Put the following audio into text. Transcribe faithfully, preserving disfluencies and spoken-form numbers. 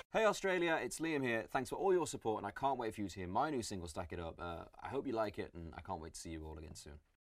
Hey Australia, it's Liam here. Thanks for all your support, and I can't wait for you to hear my new single, Stack It Up. Uh, I hope you like it, and I can't wait to see you all again soon.